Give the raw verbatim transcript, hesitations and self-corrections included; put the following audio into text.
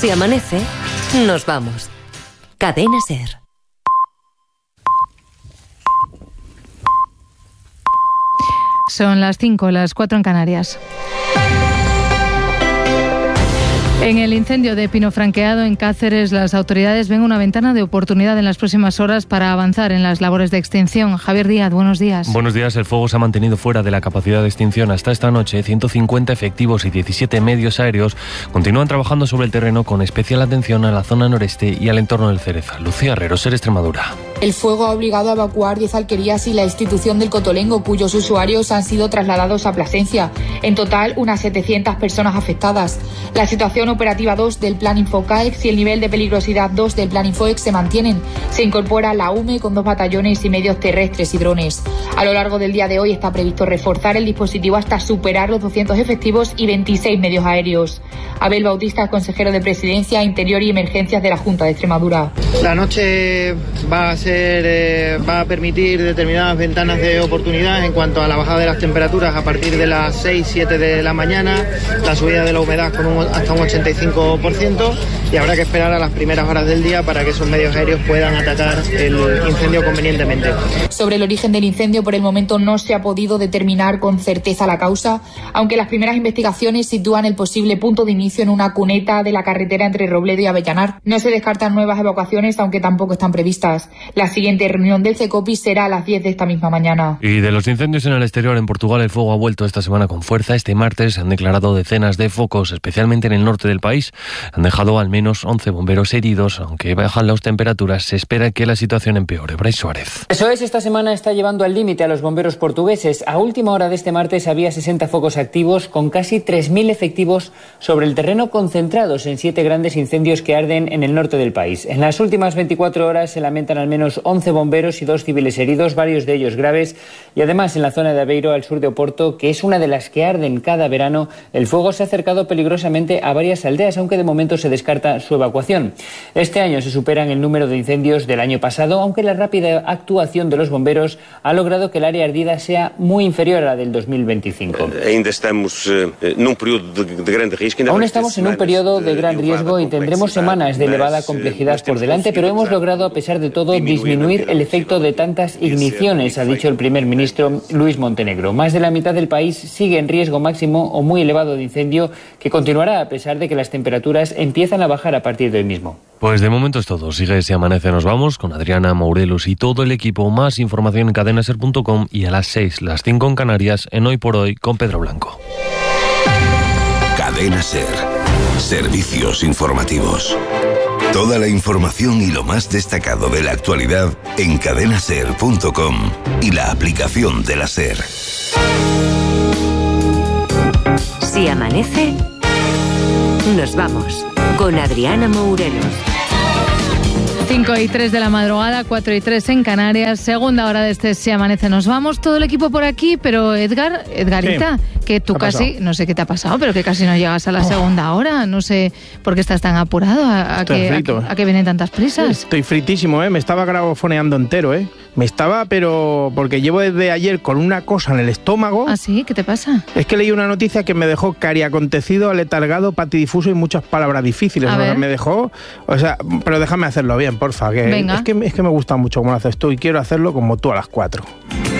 Si amanece, nos vamos. Cadena SER. Son las cinco, las cuatro en Canarias. En el incendio de Pino Franqueado, en Cáceres, las autoridades ven una ventana de oportunidad en las próximas horas para avanzar en las labores de extinción. Javier Díaz, buenos días. Buenos días. El fuego se ha mantenido fuera de la capacidad de extinción hasta esta noche. ciento cincuenta efectivos y diecisiete medios aéreos continúan trabajando sobre el terreno con especial atención a la zona noreste y al entorno del Cereza. Lucía Herrero, SER Extremadura. El fuego ha obligado a evacuar diez alquerías y la institución del Cotolengo, cuyos usuarios han sido trasladados a Plasencia. En total, unas setecientas personas afectadas. La situación operativa dos del Plan Infocaex y el nivel de peligrosidad dos del Plan Infoex se mantienen. Se incorpora la U M E con dos batallones y medios terrestres y drones. A lo largo del día de hoy está previsto reforzar el dispositivo hasta superar los doscientos efectivos y veintiséis medios aéreos. Abel Bautista, consejero de Presidencia, Interior y Emergencias de la Junta de Extremadura. La noche va a ser, eh, va a permitir determinadas ventanas de oportunidad en cuanto a la bajada de las temperaturas a partir de las seis, siete de la mañana, la subida de la humedad con un, hasta un ochenta y cinco por ciento, y habrá que esperar a las primeras horas del día para que esos medios aéreos puedan atacar el incendio convenientemente. Sobre el origen del incendio, por el momento no se ha podido determinar con certeza la causa, aunque las primeras investigaciones sitúan el posible punto de inicio en una cuneta de la carretera entre Robledo y Avellanar. No se descartan nuevas evacuaciones, aunque tampoco están previstas. La siguiente reunión del CECOPI será a las diez de esta misma mañana. Y de los incendios en el exterior, en Portugal el fuego ha vuelto esta semana con fuerza. Este martes se han declarado decenas de focos, especialmente en el norte del país. Han dejado al menos once bomberos heridos. Aunque bajan las temperaturas, se espera que la situación empeore. Brais Suárez. Eso es, esta semana está llevando al límite a los bomberos portugueses. A última hora de este martes había sesenta focos activos con casi tres mil efectivos sobre el terreno, concentrados en siete grandes incendios que arden en el norte del país. En las últimas veinticuatro horas se lamentan al menos once bomberos y dos civiles heridos, varios de ellos graves. Y además en la zona de Aveiro, al sur de Oporto, que es una de las que arden cada verano, el fuego se ha acercado peligrosamente a varias aldeas, aunque de momento se descarta su evacuación. Este año se superan el número de incendios del año pasado, aunque la rápida actuación de los bomberos ha logrado que el área ardida sea muy inferior a la del dos mil veinticinco. Aún estamos en un periodo de gran riesgo y tendremos semanas de elevada complejidad por delante, pero hemos logrado, a pesar de todo, disminuir el efecto de tantas igniciones, ha dicho el primer ministro Luis Montenegro. Más de la mitad del país sigue en riesgo máximo o muy elevado de incendio, que continuará a pesar de que las temperaturas empiezan a bajar a partir de hoy mismo. Pues de momento es todo. Sigue Si Amanece Nos Vamos con Adriana Morelos y todo el equipo. Más información en cadena ser punto com y a las seis, las cinco en Canarias, en Hoy por Hoy con Pedro Blanco. Cadena SER. Servicios informativos. Toda la información y lo más destacado de la actualidad en cadena ser punto com y la aplicación de la SER. Si amanece, nos vamos con Adriana Morelos. cinco y tres de la madrugada, cuatro y tres en Canarias, segunda hora de este Si Amanece Nos Vamos, todo el equipo por aquí, pero Edgar, Edgarita, ¿qué? Que tú casi, no sé qué te ha pasado, pero que casi no llegas a la oh. segunda hora, no sé por qué estás tan apurado, a, a, que, a, a que vienen tantas prisas. Estoy fritísimo, ¿eh? Me estaba grabofoneando entero, ¿eh? Me estaba, pero porque llevo desde ayer con una cosa en el estómago. ¿Ah, sí? ¿Qué te pasa? Es que leí una noticia que me dejó cariacontecido, aletargado, patidifuso y muchas palabras difíciles. A ver. Me dejó, o sea, pero déjame hacerlo bien, porfa, que Venga. Es que, es que me gusta mucho cómo lo haces tú y quiero hacerlo como tú a las cuatro.